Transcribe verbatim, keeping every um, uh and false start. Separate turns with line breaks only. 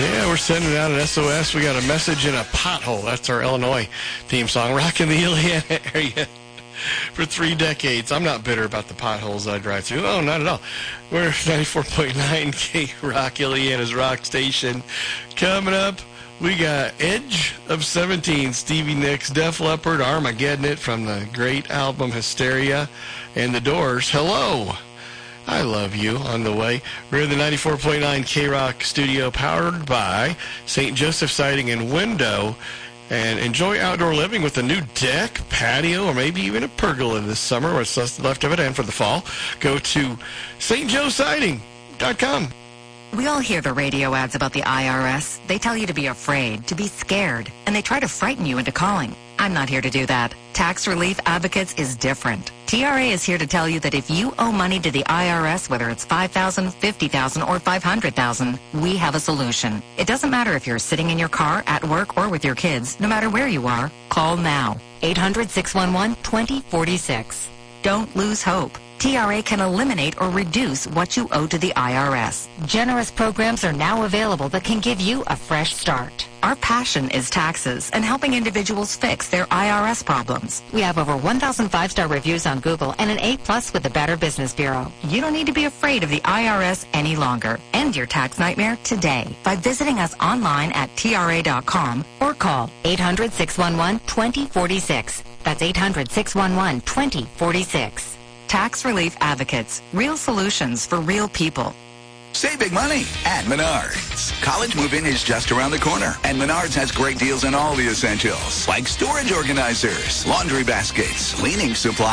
Yeah, we're sending out an S O S. We got a message in a pothole. That's our Illinois theme song. Rocking the Iliana area for three decades. I'm not bitter about the potholes I drive through. Oh, not at all. We're ninety-four point nine K-Rock, Iliana's rock station. Coming up, we got Edge of seventeen, Stevie Nicks, Def Leppard, Armageddon It from the great album Hysteria, and The Doors. Hello. I love you on the way. We're in the ninety-four point nine K-Rock studio powered by Saint Joseph Siding and Window. And enjoy outdoor living with a new deck, patio, or maybe even a pergola this summer. What's left of it and for the fall. Go to S T Joe Siding dot com.
We all hear the radio ads about the I R S. They tell you to be afraid, to be scared, and they try to frighten you into calling. I'm not here to do that. Tax Relief Advocates is different. T R A is here to tell you that if you owe money to the I R S, whether it's five thousand dollars, fifty thousand dollars, or five hundred thousand dollars, we have a solution. It doesn't matter if you're sitting in your car, at work, or with your kids. No matter where you are, call now. eight hundred, six one one, two zero four six. Don't lose hope. T R A can eliminate or reduce what you owe to the I R S. Generous programs are now available that can give you a fresh start. Our passion is taxes and helping individuals fix their I R S problems. We have over one thousand five-star reviews on Google and an A plus with the Better Business Bureau. You don't need to be afraid of the I R S any longer. End your tax nightmare today by visiting us online at T R A dot com or call eight hundred, six one one, two zero four six. That's eight hundred, six one one, two zero four six. Tax Relief Advocates. Real solutions for real people.
Save big money at Menards. College move-in is just around the corner, and Menards has great deals on all the essentials, like storage organizers, laundry baskets, cleaning supplies,